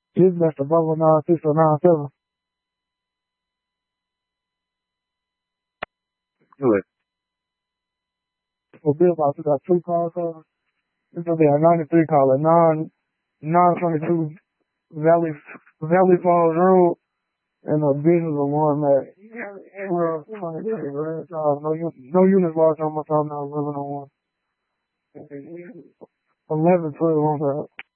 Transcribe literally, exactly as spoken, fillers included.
This that's the bubble nine six or nine seven. Good. For Bill Box, we got two cars. Uh, it's gonna be a ninety-three caller, nine nine twenty-two Valley Valley Falls Road, and a business of one that. Well, uh, no, u- no units lost on my time now, living on one. eleven twelve on that.